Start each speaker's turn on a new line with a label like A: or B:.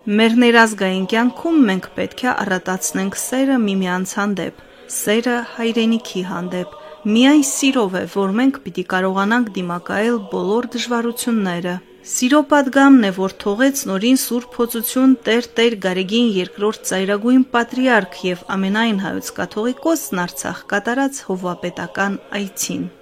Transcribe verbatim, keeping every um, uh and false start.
A: Մեր ներազգային կյանքում մենք պետք է առատացնենք սերը միմյանց հանդեպ, սերը հայրենիքի հանդեպ։ Միայն սիրով է, որ մենք պիտի կարողանանք դիմակայել բոլոր դժվարությունները։ Սիրո պատգամն է, որ թողեց նորին Սուրբ Հոծություն Տեր-Տեր Գարեգին երկրորդ ծայրագույն պատրիարք եւ ամենայն հայոց կաթողիկոսն Արցախ կատարած հովվապետական այցին։